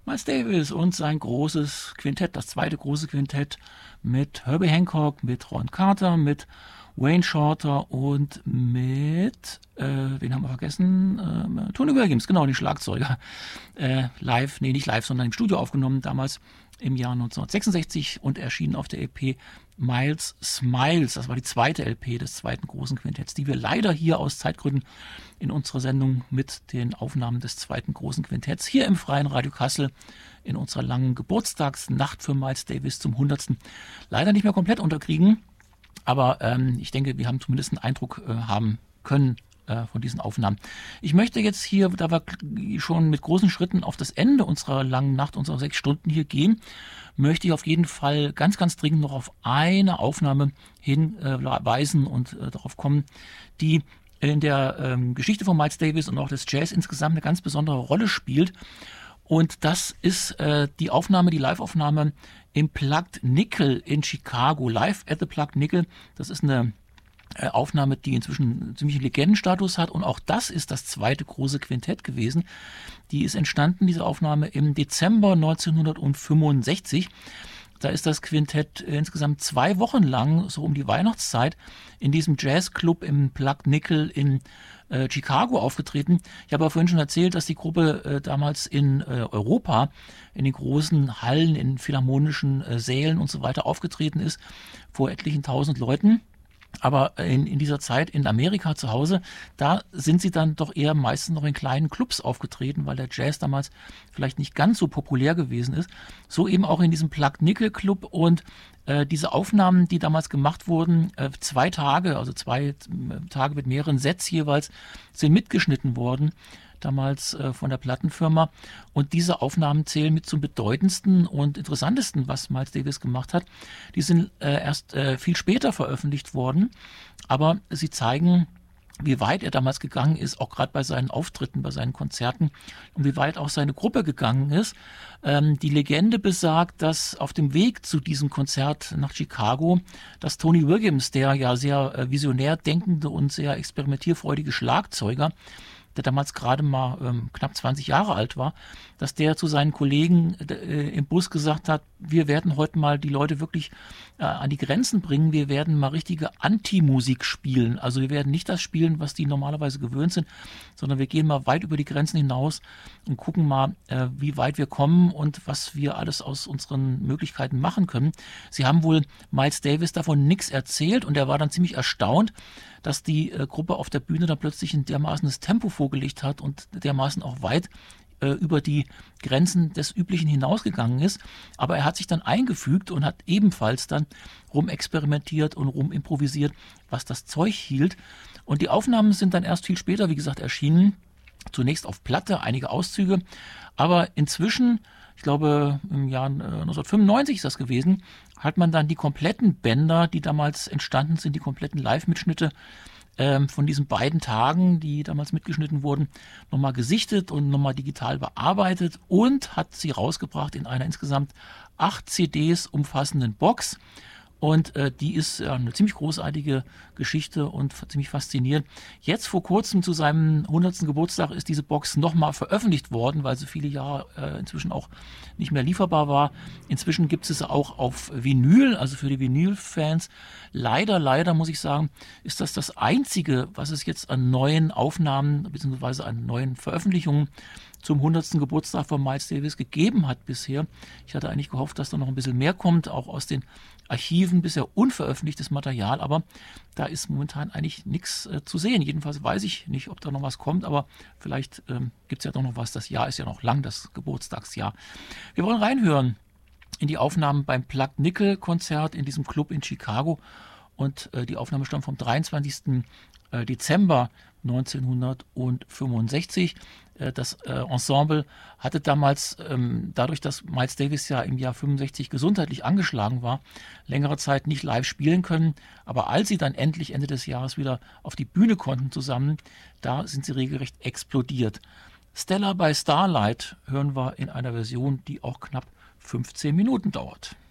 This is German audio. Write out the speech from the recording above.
Miles Davis und sein großes Quintett, das zweite große Quintett mit Herbie Hancock, mit Ron Carter, mit Wayne Shorter und mit, wen haben wir vergessen? Tony Williams, genau, die Schlagzeuger. Nicht live, sondern im Studio aufgenommen, damals im Jahr 1966 und erschienen auf der LP Miles Smiles. Das war die zweite LP des zweiten großen Quintetts, die wir leider hier aus Zeitgründen in unserer Sendung mit den Aufnahmen des zweiten großen Quintetts hier im Freien Radio Kassel in unserer langen Geburtstagsnacht für Miles Davis zum 100. leider nicht mehr komplett unterkriegen. Aber ich denke, wir haben zumindest einen Eindruck haben können von diesen Aufnahmen. Ich möchte jetzt hier, da wir schon mit großen Schritten auf das Ende unserer langen Nacht, unserer 6 Stunden hier gehen, möchte ich auf jeden Fall ganz, ganz dringend noch auf eine Aufnahme hinweisen und darauf kommen, die in der Geschichte von Miles Davis und auch des Jazz insgesamt eine ganz besondere Rolle spielt. Und das ist die Live-Aufnahme im Plugged Nickel in Chicago. Live at the Plugged Nickel. Das ist eine Aufnahme, die inzwischen ziemlich Legendenstatus hat. Und auch das ist das zweite große Quintett gewesen. Die ist entstanden, diese Aufnahme, im Dezember 1965. Da ist das Quintett insgesamt 2 Wochen lang, so um die Weihnachtszeit, in diesem Jazzclub im Plugged Nickel in Chicago aufgetreten. Ich habe aber vorhin schon erzählt, dass die Gruppe damals in Europa, in den großen Hallen, in philharmonischen Sälen und so weiter aufgetreten ist, vor etlichen 1000 Leuten. Aber in dieser Zeit in Amerika zu Hause, da sind sie dann doch eher meistens noch in kleinen Clubs aufgetreten, weil der Jazz damals vielleicht nicht ganz so populär gewesen ist. So eben auch in diesem Plugged Nickel Club. Und diese Aufnahmen, die damals gemacht wurden, 2 Tage, also 2 Tage mit mehreren Sets jeweils, sind mitgeschnitten worden, damals von der Plattenfirma. Und diese Aufnahmen zählen mit zum bedeutendsten und interessantesten, was Miles Davis gemacht hat. Die sind erst viel später veröffentlicht worden, aber sie zeigen, wie weit er damals gegangen ist, auch gerade bei seinen Auftritten, bei seinen Konzerten, und wie weit auch seine Gruppe gegangen ist. Die Legende besagt, dass auf dem Weg zu diesem Konzert nach Chicago, dass Tony Williams, der ja sehr visionär denkende und sehr experimentierfreudige Schlagzeuger, der damals gerade mal knapp 20 Jahre alt war, dass der zu seinen Kollegen im Bus gesagt hat, wir werden heute mal die Leute wirklich an die Grenzen bringen, wir werden mal richtige Anti-Musik spielen. Also wir werden nicht das spielen, was die normalerweise gewöhnt sind, sondern wir gehen mal weit über die Grenzen hinaus und gucken mal, wie weit wir kommen und was wir alles aus unseren Möglichkeiten machen können. Sie haben wohl Miles Davis davon nichts erzählt und er war dann ziemlich erstaunt, dass die Gruppe auf der Bühne dann plötzlich ein dermaßenes Tempo vorgelegt hat und dermaßen auch weit über die Grenzen des Üblichen hinausgegangen ist. Aber er hat sich dann eingefügt und hat ebenfalls dann rumexperimentiert und rumimprovisiert, was das Zeug hielt. Und die Aufnahmen sind dann erst viel später, wie gesagt, erschienen. Zunächst auf Platte, einige Auszüge. Aber inzwischen, ich glaube im Jahr 1995 ist das gewesen, hat man dann die kompletten Bänder, die damals entstanden sind, die kompletten Live-Mitschnitte von diesen beiden Tagen, die damals mitgeschnitten wurden, nochmal gesichtet und nochmal digital bearbeitet und hat sie rausgebracht in einer insgesamt 8 CDs umfassenden Box. Und die ist eine ziemlich großartige Geschichte und ziemlich faszinierend. Jetzt vor kurzem zu seinem 100. Geburtstag ist diese Box nochmal veröffentlicht worden, weil sie viele Jahre inzwischen auch nicht mehr lieferbar war. Inzwischen gibt es auch auf Vinyl, also für die Vinyl-Fans. Leider muss ich sagen, ist das Einzige, was es jetzt an neuen Aufnahmen bzw. an neuen Veröffentlichungen zum 100. Geburtstag von Miles Davis gegeben hat bisher. Ich hatte eigentlich gehofft, dass da noch ein bisschen mehr kommt, auch aus den Archiven, bisher unveröffentlichtes Material, aber da ist momentan eigentlich nichts zu sehen. Jedenfalls weiß ich nicht, ob da noch was kommt, aber vielleicht gibt es ja doch noch was. Das Jahr ist ja noch lang, das Geburtstagsjahr. Wir wollen reinhören in die Aufnahmen beim Plugged Nickel Konzert in diesem Club in Chicago und die Aufnahme stammt vom 23. Dezember 1965. Das Ensemble hatte damals, dadurch, dass Miles Davis ja im Jahr 65 gesundheitlich angeschlagen war, längere Zeit nicht live spielen können. Aber als sie dann endlich Ende des Jahres wieder auf die Bühne konnten zusammen, da sind sie regelrecht explodiert. Stella by Starlight hören wir in einer Version, die auch knapp 15 Minuten dauert.